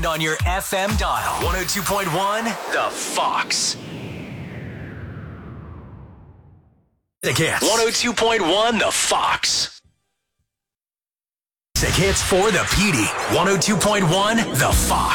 and on your FM dial. 102.1 The Fox. Again, 102.1 The Fox. Hits for the PD. 102.1 The Fox.